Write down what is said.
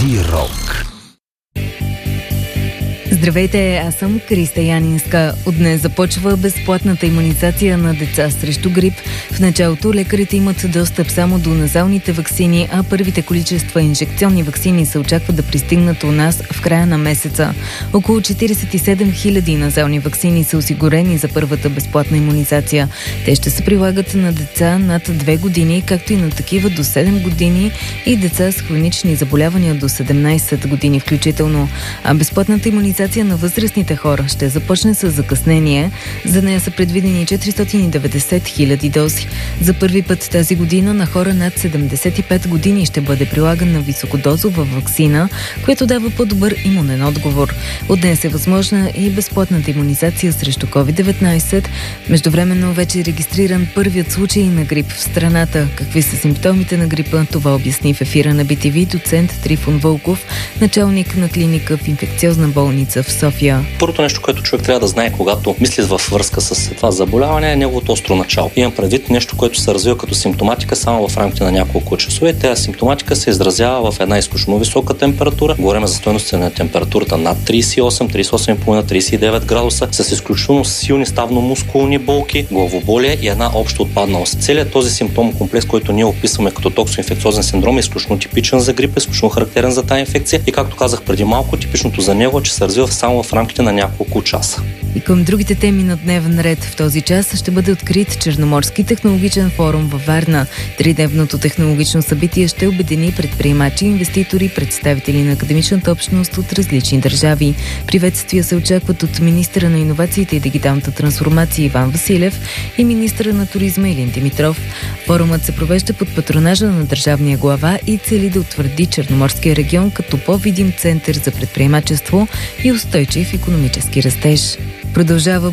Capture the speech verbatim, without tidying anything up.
Джи Рок. Здравейте, аз съм Криста Янинска. От днес започва безплатната имунизация на деца срещу грип. В началото лекарите имат достъп само до назалните ваксини, а първите количества инжекционни ваксини се очаква да пристигнат у нас в края на месеца. Около четиридесет и седем хиляди назални ваксини са осигурени за първата безплатна имунизация. Те ще се прилагат на деца над две години, както и на такива до седем години и деца с хронични заболявания до седемнайсет години включително. А безплатната имунизация на възрастните хора ще започне с закъснение. За нея са предвидени четиристотин и деветдесет хиляди дози. За първи път тази година на хора над седемдесет и пет години ще бъде прилагана високодозова ваксина, която дава по-добър имунен отговор. От днес е възможна и безплатната имунизация срещу ковид деветнайсет. Междувременно вече е регистриран първият случай на грип в страната. Какви са симптомите на грипа? Това обясни в ефира на Би Ти Ви доцент Трифон Вълков, началник на клиника в инфекциозна болница в София. Първото нещо, което човек трябва да знае, когато мисли във връзка с това заболяване, е неговото остро начало. Имам предвид нещо, което се развива като симптоматика само в рамките на няколко часове. Тя симптоматика се изразява в една изключително висока температура. Говорим за стойности на температурата над трийсет и осем, трийсет и осем и половина, трийсет и девет градуса, с изключително силни ставно-мускулни болки, главоболие и една обща отпадналост. Целият този симптом комплекс, който ние описваме като токсоинфекциозен синдром, е изключително типичен за грип, изключително характерен за тази инфекция и, както казах преди малко, типичното за него е, че се развива само в рамките на няколко часа. И към другите теми на дневен ред в този час ще бъде открит Черноморски технологичен форум във Варна. Тридневното технологично събитие ще обедини предприемачи, инвеститори, представители на академичната общност от различни държави. Приветствия се очакват от министъра на иновациите и дигиталната трансформация Иван Василев и министъра на туризма Илин Димитров. Форумът се провежда под патронажа на държавния глава и цели да утвърди Черноморския регион като по-видим център за предприемачество и устойчив икономически растеж. Продължава